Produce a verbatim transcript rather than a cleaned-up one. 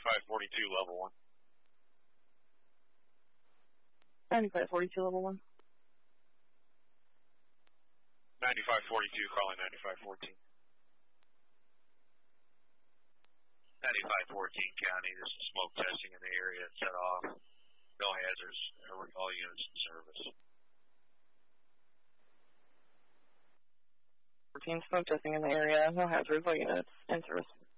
ninety-five forty-two, level one. ninety-five forty-two, level one. ninety-five forty-two, calling ninety-five fourteen. ninety-five fourteen County, this is smoke testing in the area. It's set off. No hazards. All units in service. fourteen, smoke testing in the area. No hazards. All units in service.